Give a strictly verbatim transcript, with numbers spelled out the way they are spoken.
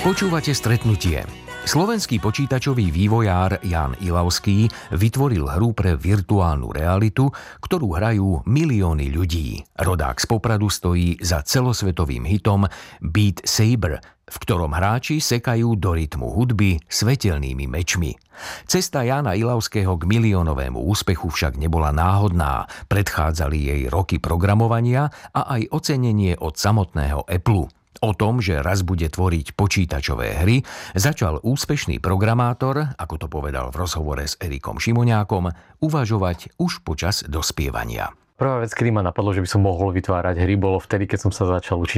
Počúvate Stretnutie. Slovenský počítačový vývojár Ján Ilavský vytvoril hru pre virtuálnu realitu, ktorú hrajú milióny ľudí. Rodák z Popradu stojí za celosvetovým hitom Beat Saber, v ktorom hráči sekajú do rytmu hudby svetelnými mečmi. Cesta Jána Ilavského k miliónovému úspechu však nebola náhodná. Predchádzali jej roky programovania a aj ocenenie od samotného Apple. O tom, že raz bude tvoriť počítačové hry, začal úspešný programátor, ako to povedal v rozhovore s Erikom Šimoniákom, uvažovať už počas dospievania. Prvá vec, kedy ma napadlo, že by som mohol vytvárať hry, bolo vtedy, keď som sa začal učiť